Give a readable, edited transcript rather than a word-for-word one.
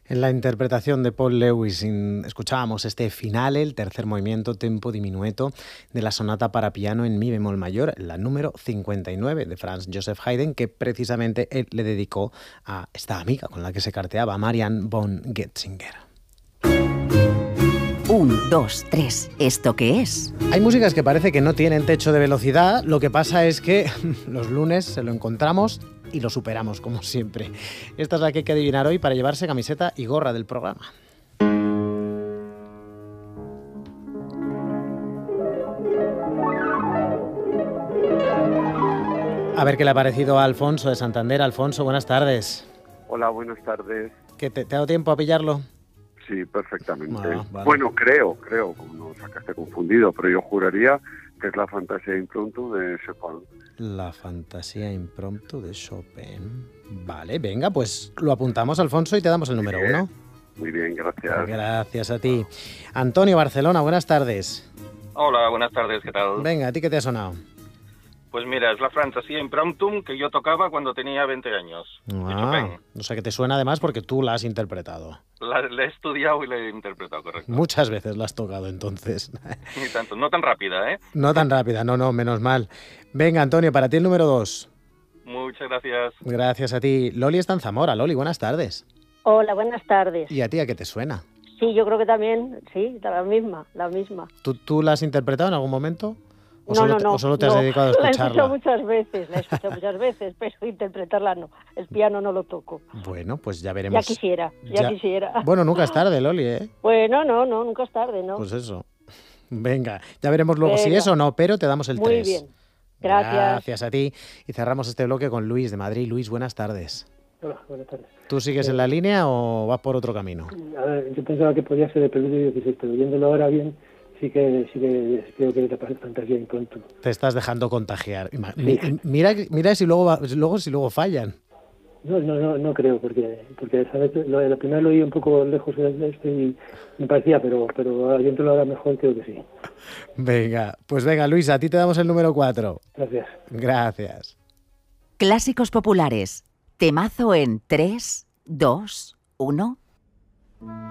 En la interpretación de Paul Lewis escuchábamos este finale, el tercer movimiento, tempo diminueto, de la sonata para piano en mi bemol mayor, la número 59 de Franz Joseph Haydn, que precisamente él le dedicó a esta amiga con la que se carteaba, a Marianne von Getzinger. 1, 2, 3, ¿esto qué es? Hay músicas que parece que no tienen techo de velocidad, lo que pasa es que los lunes se lo encontramos y lo superamos, como siempre. Esta es la que hay que adivinar hoy para llevarse camiseta y gorra del programa. A ver qué le ha parecido a Alfonso de Santander. Alfonso, buenas tardes. Hola, buenas tardes. ¿Te ha dado tiempo a pillarlo? Sí, perfectamente. Vale. Bueno, creo, como sacaste confundido, pero yo juraría que es la fantasía impromptu de Chopin. La fantasía impromptu de Chopin. Vale, venga, pues lo apuntamos, Alfonso, y te damos el número 1. Muy bien, gracias. Gracias a ti. Antonio, Barcelona, buenas tardes. Hola, buenas tardes, ¿qué tal? Venga, ¿a ti qué te ha sonado? Pues mira, es la fantasía impromptum que yo tocaba cuando tenía 20 años. O sea que te suena además porque tú la has interpretado. La he estudiado y la he interpretado, correcto. Muchas veces la has tocado entonces. Ni tanto, no tan rápida, ¿eh? No tan rápida, no, menos mal. Venga, Antonio, para ti el número 2. Muchas gracias. Gracias a ti. Loli está en Zamora. Loli, buenas tardes. Hola, buenas tardes. ¿Y a ti a qué te suena? Sí, yo creo que también, sí, la misma. ¿Tú la has interpretado en algún momento? ¿O No, solo te has dedicado a escucharla? La he escuchado muchas veces, pero interpretarla no. El piano no lo toco. Bueno, pues ya veremos. Ya quisiera. Bueno, nunca es tarde, Loli, ¿eh? Bueno, no, nunca es tarde, ¿no? Pues eso. Venga, ya veremos luego si es o no, pero te damos el 3. Muy bien. Gracias. Gracias a ti. Y cerramos este bloque con Luis de Madrid. Luis, buenas tardes. Hola, buenas tardes. ¿Tú sigues en la línea o vas por otro camino? A ver, yo pensaba que podía ser de Preludio 16, pero viéndolo ahora bien, sí que creo que te pasa fantasía impromptu. Te estás dejando contagiar. Sí. Mira si luego fallan. No creo, porque ¿sabes? La primera lo oí un poco lejos de esto y me parecía, pero viéndolo ahora mejor creo que sí. Venga, pues venga, Luis, a ti te damos el número 4. Gracias. Gracias. Clásicos populares. Temazo en 3, 2, 1.